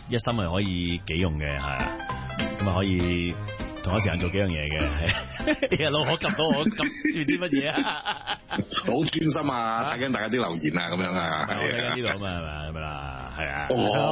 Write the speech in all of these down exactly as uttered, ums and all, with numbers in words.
一心係可以幾用嘅，係啊，咁啊可以同一時間做幾樣嘢嘅，係老可及到我及住啲乜嘢啊？ 好專心啊，睇緊大家啲留言啊，咁樣啊， 我睇緊呢度啊嘛，係咪係咪啦？係啊。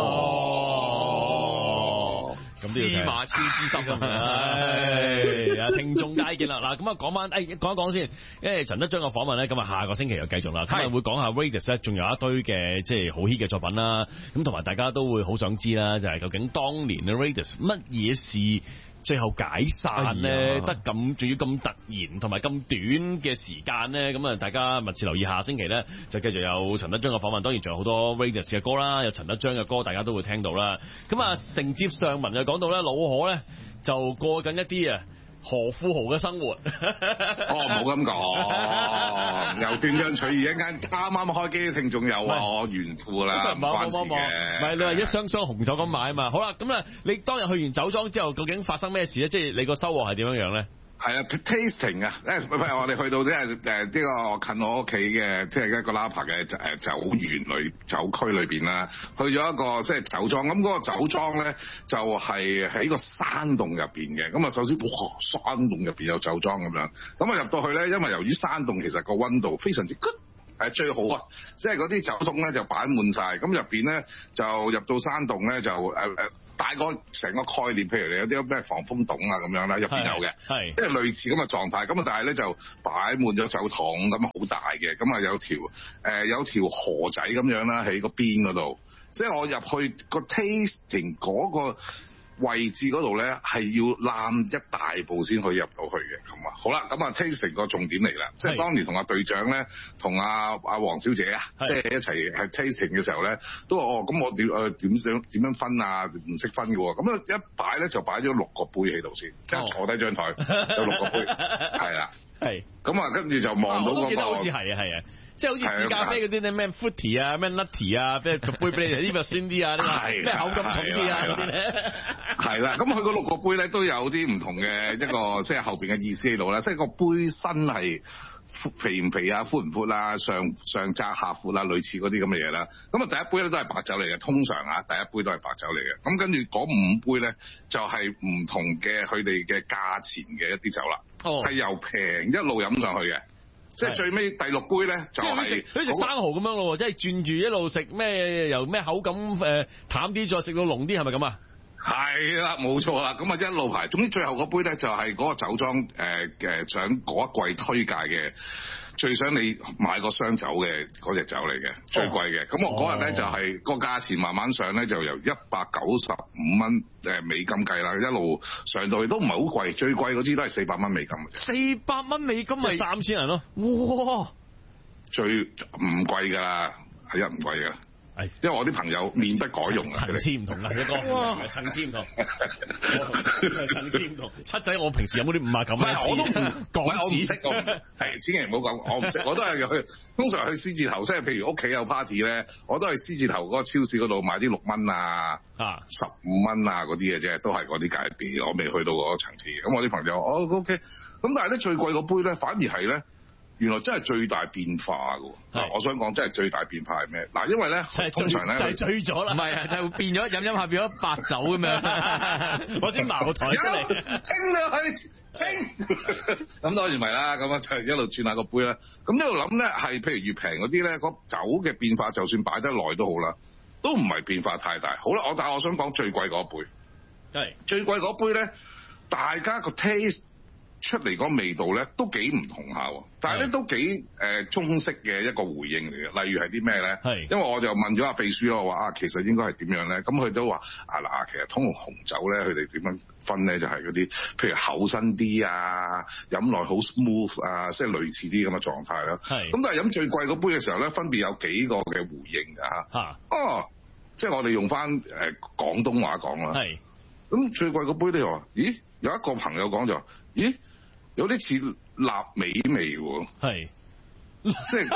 哦， 咁都要睇。 司馬超之心啊！ 係啊，聽眾皆見啦。嗱，咁啊講翻，誒講一講先，因為陳德章嘅訪問咧，咁啊下個星期又繼續啦。咁啊會講下 Raidas 咧，仲有一堆嘅即係好 hit 嘅作品啦。咁同埋大家都會好想知啦，就係究竟當年嘅 Raidas 乜嘢事？最後解散咧，得咁仲要咁突然同埋咁短嘅時間咧，咁啊大家密切留意下星期咧，就繼續有陳德章嘅訪問，當然仲有好多 Raidas 嘅歌啦，有陳德章嘅歌，大家都會聽到啦。咁啊承接上文就講到咧，老可咧就過緊一啲啊何富豪嘅生活。 哦，冇咁講，由斷章取義一間啱啱開機嘅聽眾又話我炫富啦，唔關事嘅。 唔係你話一箱箱紅酒咁買啊嘛。好啦，咁啊，你當日去完酒莊之後，究竟發生咩事咧？即係你個收穫係點樣樣咧？ 係啊 ，tasting 啊，誒，唔係我哋去到即係誒呢個近我屋企嘅，即係一個 Napa 嘅誒酒園裏酒區裏邊啦，去咗一個即係酒莊，咁嗰個酒莊咧就係喺個山洞入邊嘅，咁啊首先哇山洞入邊有酒莊咁樣，咁啊入到去咧，因為由於山洞其實個溫度非常之 good。係最好啊！即係嗰啲酒桶咧就擺滿晒，咁入邊咧就入到山洞咧就誒誒、呃、大概成個概念，譬如你有啲咩防風洞啊咁樣啦，入邊有嘅，係即係類似咁嘅狀態。咁啊，但係咧就擺滿咗酒桶，咁好大嘅，咁啊有條誒、呃、有條河仔咁樣啦喺個邊嗰度。即係我入去個 tasting 嗰個位置嗰度咧，係要攬一大步先可以入到去嘅，咁啊，好啦，咁啊 tasting 個重點嚟啦，即係當年同阿隊長咧，同阿阿黃小姐啊，即係一齊係 tasting 嘅時候咧，都話哦，咁我點誒點想點樣分啊？唔識分嘅喎，咁啊一擺咧就擺咗六個杯喺度先，即係坐低張台有六個杯，係啦，係，咁啊跟住就望到嗰個，我記得好似係啊係啊。即係好似試咖啡嗰啲咧，咩 fruity 啊，咩 nutty 啊，咩逐杯俾你，呢個酸啲啊，呢個咩口感重啲啊嗰啲咧，係啦。咁佢嗰六個杯咧都有啲唔同嘅一個即係後邊嘅意思喺度啦。即係個杯身係肥唔肥啊，寬唔寬啊，上上窄下闊啊，類似嗰啲咁嘅嘢啦。咁啊第一杯咧都係白酒嚟嘅，通常啊第一杯都係白酒嚟嘅。咁跟住嗰五杯咧就係唔同嘅佢哋嘅價錢嘅一啲酒啦，係、哦、由平一路飲上去嘅。即係最尾第六杯咧，就係好似食生蠔咁樣咯，即係轉住一路食咩，由咩口感誒、呃、淡啲，再食到濃啲，係咪咁啊？係啦，冇錯啦，咁啊一路排。總之最後嗰杯咧就係嗰個酒莊誒誒想嗰一季推介嘅，最想你買個箱酒嘅嗰隻酒嚟嘅，最貴嘅。咁、哦、我嗰日咧就係、是、個價錢慢慢上咧，就由一百九十五蚊誒美金計啦，一路上到去都唔係好貴，最貴嗰支都係四百蚊美金嘅。四百蚊美金咪三千人咯，哇！最唔貴㗎啦，係一唔貴㗎。係，因為我啲朋友面不改容啊，層次唔同啦，一個哇，層次唔同，層次唔同。七仔，我平時有冇啲五啊咁？我都唔講知識，係千祈唔好講，我唔識，我都係去，通常去獅字頭，即係譬如屋企有 party 咧，我都係獅字頭嗰個超市嗰度買啲六蚊啊、十五蚊啊嗰啲嘅啫，都係嗰啲界別，我未去到嗰個層次。咁我啲朋友，哦 OK，咁但係咧最貴嗰杯咧，反而係咧。原來真係最大變化㗎，我想講真係最大變化係咩？嗱，因為咧通常咧就係醉咗啦，唔係啊，就變咗飲飲下變咗白酒咁樣，攞支茅台出嚟清咗佢清，咁當然唔係啦，咁啊就一路轉下個杯啦，咁一路諗咧係譬如越平嗰啲咧，個酒嘅變化就算擺得耐都好啦，都唔係變化太大。好啦，我但係我想講最貴嗰杯，係最貴嗰杯咧，大家個 taste。出嚟個味道咧都幾唔同下，但係咧都幾誒、呃、中式嘅一個回應嚟嘅。例如係啲咩咧？係因為我就問咗阿秘書咯，話啊其實應該係點樣咧？咁佢都話啊嗱，其實通紅酒咧，佢哋點樣分咧？就係嗰啲譬如厚身啲啊，飲落好 smooth 啊，即係類似啲咁嘅狀態啦。係咁，但係飲最貴嗰杯嘅時候咧，分別有幾個嘅回應㗎嚇。嚇哦，即係我哋用翻誒、呃、廣東話講啦。係咁最貴嗰杯咧話，咦有一個朋友講就話，咦？有啲似臘味味喎，係，即係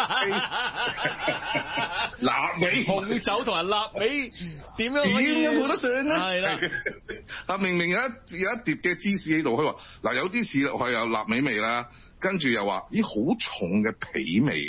臘味紅酒同埋臘味點樣點樣冇得上咧？係啦，啊明明有一有一碟嘅芝士喺度，佢話嗱有啲似係有臘味味啦，跟住又話咦好重嘅皮味嘅，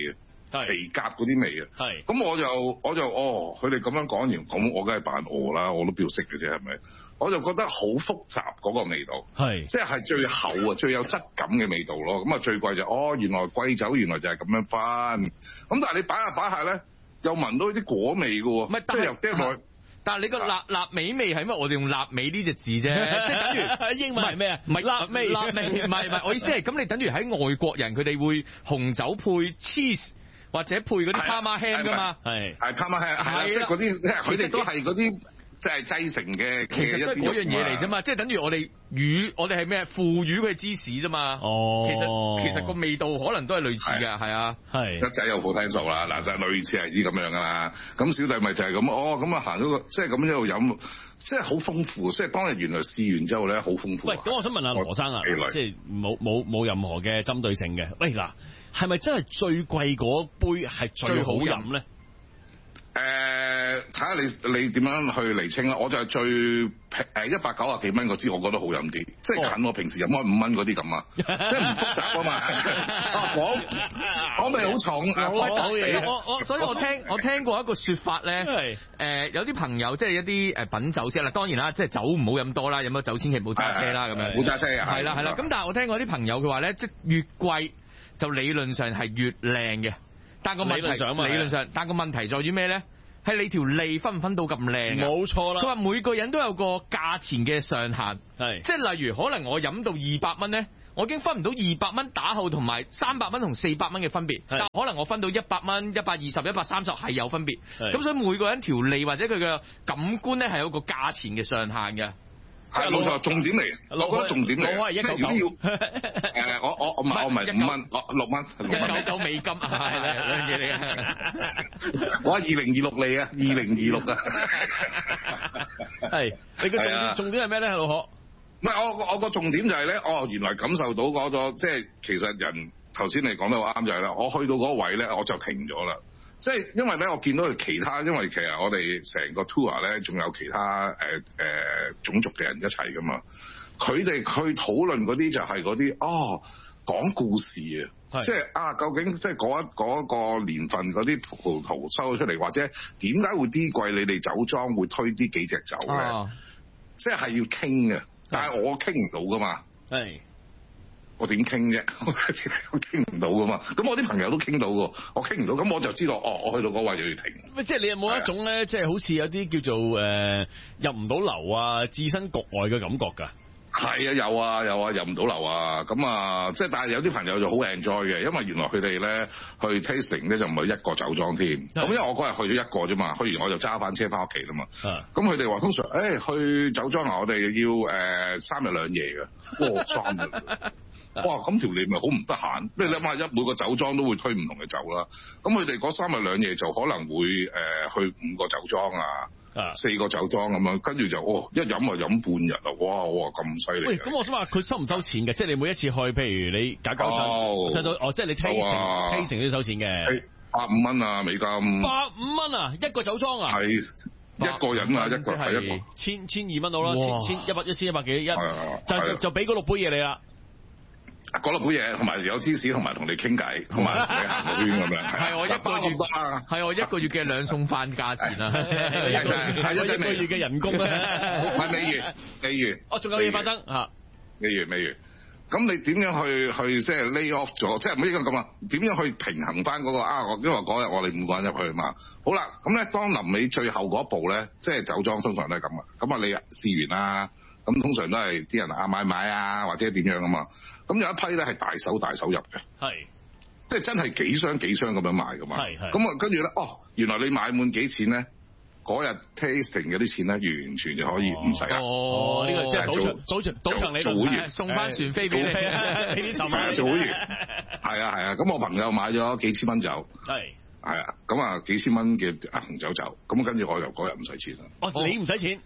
皮革嗰啲味啊。 係。 咁我就我就哦，佢哋咁樣講完，咁我梗係扮餓啦，我都邊度識嘅啫，係咪？我就覺得好複雜嗰個味道， 係即係係最厚啊、最有質感嘅味道咯。咁啊最貴就哦，原來貴酒原來就係咁樣分。咁但係你擺下擺下咧，又聞到啲果味嘅喎， 唔係即係又釘落去。 但係你個臘臘味味係咩？我哋用臘味呢隻字啫，即係等於英文係咩啊？ 唔係臘味，臘味唔係唔係，我意思係咁，你等於喺外國人佢哋會紅酒配 cheese 或者配嗰啲 Parma ham 㗎嘛？ 係係 Parma ham，係啦，即係嗰啲，即係佢哋都係嗰啲。即係製成嘅， 其實都係嗰樣嘢嚟啫嘛，即係等於我哋魚，我哋係咩？腐乳佢係芝士啫嘛。哦，其實其實個味道可能都係類似㗎，係啊，係。一仔又好聽數啦，嗱就係類似係啲咁樣㗎啦。咁小弟咪就係咁，哦咁啊行咗個，即係咁一路飲，即係好豐富。即係當日原來試完之後咧，好豐富。 喂，咁我想問下羅生啊，即係冇冇冇任何嘅針對性嘅。喂嗱，係咪真係最貴嗰杯係最好飲咧？ 誒，睇下你你點樣去釐清啦。我就係最平誒一百九啊幾蚊嗰支，我覺得好飲啲，即係近我平時飲開五蚊嗰啲咁啊，即係唔複雜啊嘛。啊，講講味好重， 好嘢。我我所以我聽我聽過一個説法咧，誒、呃、有啲朋友即係一啲誒品酒先啦，當然啦，即係酒唔好飲多啦，飲咗酒千祈唔好揸車啦，咁樣。 唔好揸車啊！ 係啦係啦。咁但係我聽過啲朋友佢話咧，即係越貴就理論上係越靚嘅。但個問題，理論上，理論上，但個問題在於咩咧？係你條脷分唔分到咁靚？ 冇錯啦。 佢話每個人都有個價錢嘅上限，係即係例如可能我飲到二百蚊咧，我已經分唔到二百蚊打後同埋三百蚊同四百蚊嘅分別。但可能我分到一百蚊、一百二十、一百三十係有分別。咁所以每個人條脷或者佢嘅感官咧係有個價錢嘅上限嘅。 係冇錯，重點嚟，我覺得重點嚟。 我係一九九， 誒，我我我唔係我唔係五蚊，我六蚊， 一九九美金，係啦，兩嘢嚟嘅。 我係二零二六嚟啊，二零二六啊。 係，你嘅重點重點係咩咧，老何？ 唔係我我個重點就係咧，哦，原來感受到嗰個即係其實人頭先你講得好啱就係啦，我去到嗰位咧我就停咗啦。即係因為咧，我見到佢其他，因為其實我哋成個 tour 咧，仲有其他誒誒、呃呃、種族嘅人一齊噶嘛。佢哋去討論嗰啲就係嗰啲哦講故事啊，即係啊究竟即係嗰一嗰個年份嗰啲葡萄收咗出嚟，或者點解會啲貴？你哋酒莊會推啲幾隻酒咧？哦、即係係要傾嘅，但係我傾唔到噶嘛。係。我點傾啫？我傾唔到噶嘛。咁我啲朋友都傾到㗎，我傾唔到，咁我就知道，哦，我去到嗰位就要停。 喂，即係你有冇一種咧，即係好似有啲叫做誒、呃、入唔到流啊，置身局外嘅感覺㗎？ 係啊，有啊，有啊，入唔到流啊。咁啊，即係但係有啲朋友就好 enjoy 嘅，因為原來佢哋咧去 tasting 咧就唔係一個酒莊添。咁因為我嗰日去咗一個啫嘛，去完我就揸翻車翻屋企啦嘛。咁佢哋話通常誒、欸、去酒莊啊，我哋要誒、呃、三日兩夜嘅。哇，三日！哇！咁條脷咪好唔得閒？你諗下，一每個酒莊都會推唔同嘅酒啦。咁佢哋嗰三日兩夜就可能會誒、呃、去五個酒莊啊，四個酒莊咁樣，跟住就哦一飲啊飲半日啊！哇！哇咁犀利！ 喂，咁我想話佢收唔收錢嘅？即係你每一次去，譬如你搞搞震，震到哦，即係你 tasting tasting 都要收錢嘅， 百五蚊啊美金。 百五蚊啊一個酒莊啊？ 係一個人啊，一個係一個千千二蚊到啦，千千一百一千一百幾一，就就俾嗰六杯嘢你啦。 嗰粒杯嘢，同埋有芝士，同埋同你傾偈，同埋同你行個圈咁樣。 係我一個月，係我一個月嘅兩餸飯價錢啊！ 係一個月嘅人工啊！ 唔係未完，未完。 哦，仲有嘢發生嚇？ 未完，未完。咁你點樣去去即係 lay off 咗？即係唔應該咁啊？點樣去平衡翻嗰個啊？因為嗰日我哋五個人入去嘛。好啦，咁咧當臨尾最後嗰一步咧，即係酒莊通常都係咁啊。咁啊，你試完啦，咁通常都係啲人啊買買啊，或者點樣啊嘛。咁有一批咧係大手大手入嘅，係，即係真係幾箱幾箱咁樣賣噶嘛，係係。咁啊跟住咧，哦，原來你買滿幾錢咧，嗰日 tasting 嗰啲錢咧，完全就可以唔使啦。哦，呢、哦、個即係賭場賭場賭場你做會員送翻船飛俾你，呢啲就係做會員。係啊係啊，咁我朋友買咗幾千蚊酒，係係啊，咁啊幾千蚊嘅紅酒酒，咁跟住我又嗰日唔使錢啦。 哦，你唔使錢。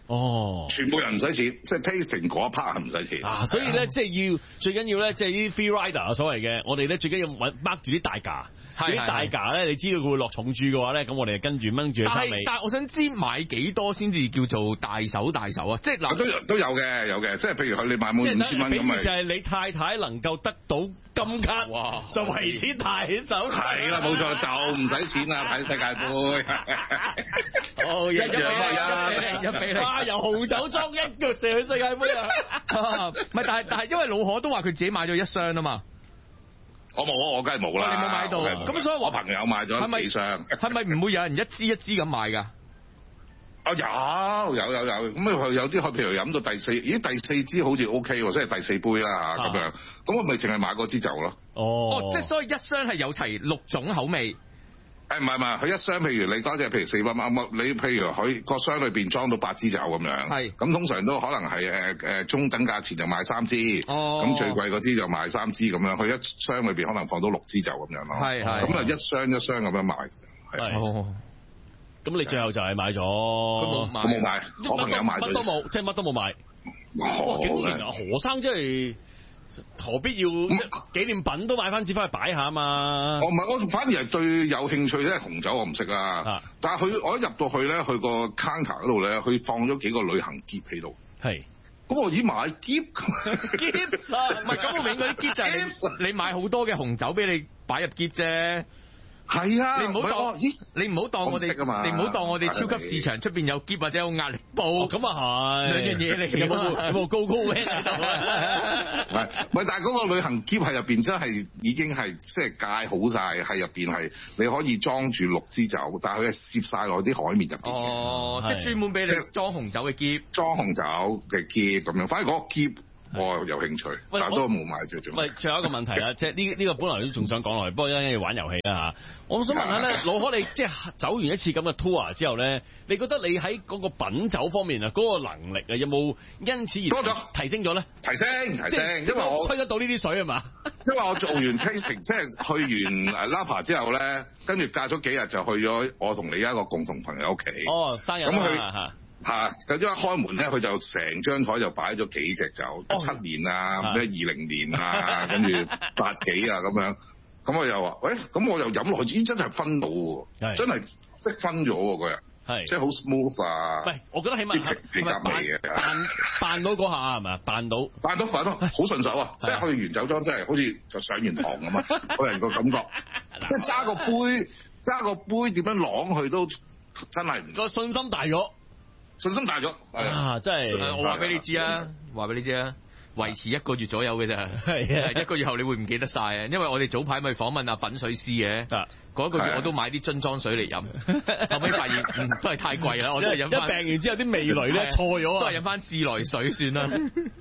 哦， 全部人唔使錢，即係 tasting 嗰一 part 係唔使錢。 啊，所以咧即係要最緊要咧，即係啲 free rider 啊所謂嘅，我哋咧最緊要揾 mark 住啲大價。啲大價咧，你知道佢會落重注嘅話咧，咁我哋就跟住掹住去收尾。 但係我想知買幾多先至叫做大手大手啊？即係嗱， 都有都有嘅，有嘅，即係譬如佢你買滿五千蚊咁咪。 就係你太太能夠得到金卡，哇就為此大手。 係啦，冇錯，就唔使錢啦，睇世界盃。 哦，一樣一比零，一比零。 哇！由紅酒莊一腳射去世界盃啊！ 唔係，但係但係因為老可都話佢自己買咗一箱啊嘛。 我冇啊，我梗係冇啦。 你冇買到，咁所以我朋友買咗幾箱。 係咪唔會有人一支一支咁買㗎？ 啊有有有有，咁佢有啲佢譬如飲到第四，咦第四支好似 O K 喎，即係第四杯啦咁樣，咁我咪淨係買嗰支酒咯。 哦，即係所以一箱係有齊六種口味。 誒唔係唔係，佢一箱譬如你嗰隻譬如四百蚊，你譬如佢個箱裏邊裝到八支酒咁樣，係咁通常都可能係誒誒中等價錢就買三支，哦，咁最貴嗰支就買三支咁樣，佢一箱裏邊可能放到六支酒咁樣咯，係係，咁啊一箱一箱咁樣買，係哦， 咁你最後就係買咗， 我冇買，我朋友買咗， 乜都冇，即係乜都冇買，哇竟然啊何生真係。何必要紀念品都買翻支翻去擺下啊嘛？ 我唔係，我反而係最有興趣咧，紅酒我唔識啊。但係佢我一入到去咧，佢個 counter 嗰度咧，佢放咗幾個旅行篋喺度。係。咁我咦買篋？ 篋啊！唔係咁我明嗰啲篋就係你你買好多嘅紅酒俾你擺入篋啫。 係啊， 你唔好當，咦？你唔好當我哋，你唔好當我哋超級市場出邊有篋或者有壓力煲， 咁啊係兩樣嘢嚟。 有冇有冇高高嘅？ 唔係，唔係，但係嗰個旅行篋係入邊真係已經係即係戒好晒，係入邊係你可以裝住六支酒，但係佢係攝晒落啲海綿入邊。 哦，即係專門俾你裝紅酒嘅篋， 裝紅酒嘅篋咁樣。反而嗰個篋我有興趣，但係都冇買住。 喂，最後一個問題啦，即係呢呢個本來都仲想講落去，不過因為要玩遊戲啦嚇。我想問下咧，老可你即係走完一次咁嘅 tour 之後咧，你覺得你喺嗰個品酒方面啊，嗰個能力啊，有冇因此而多咗提升咗咧？ 提升提升，因為我吹得到呢啲水係嘛？ 因為我做完 tasting，即係去完 Napa 之後咧，跟住隔咗幾日就去咗我同你一個共同朋友屋企。 哦，生日咁佢嚇。嚇！咁一開門咧，佢就成張台就擺咗幾隻酒，一七年啊，咩二零年啊，跟住八幾啊咁樣。咁我又話：喂，咁我又飲落去，咦，真係分到喎，真係識分咗喎嗰日，係即係好 smooth 啊！ 喂，我覺得起碼啲皮革味嘅， 扮扮到嗰下係咪啊？扮到扮到扮到，好順手啊！即係去完酒莊，真係好似就上完堂咁啊！個人個感覺，即係揸個杯，揸個杯點樣啷去都真係唔個信心大咗。 信心大咗啊！真係， 我話俾你知啊，話俾你知啊，維持一個月左右嘅咋，係啊，一個月後你會唔記得晒啊？因為我哋早排咪訪問阿品水師嘅，嗰一個月我都買啲樽裝水嚟飲，後尾發現嗯都係太貴啦，我都係飲翻。 一病完之後啲味蕾咧錯咗啊， 都係飲翻自來水算啦。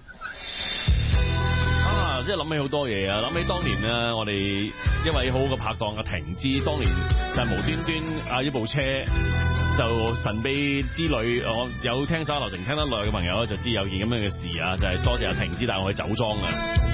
啊！即係諗起好多嘢啊！諗起當年啊，我哋一位好好嘅拍檔阿庭之，當年就係無端端啊一部車就神秘之旅，我有聽手下留情聽得耐嘅朋友就知有件咁樣嘅事啊，就係、是、多謝阿庭之帶我去酒莊啊。